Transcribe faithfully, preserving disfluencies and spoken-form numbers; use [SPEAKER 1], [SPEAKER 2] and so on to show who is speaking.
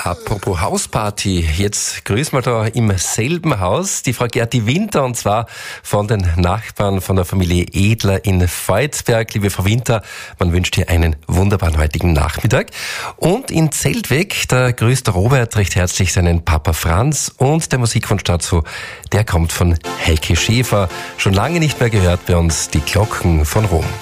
[SPEAKER 1] Apropos Hausparty, jetzt grüßen wir da im selben Haus die Frau Gerti Winter, und zwar von den Nachbarn von der Familie Edler in Veitsberg. Liebe Frau Winter, man wünscht dir einen wunderbaren heutigen Nachmittag. Und in Zeltweg, da grüßt der Robert recht herzlich seinen Papa Franz, und der Musikwunsch dazu, der kommt von Heike Schäfer. Schon lange nicht mehr gehört bei uns die Glocken von Rom.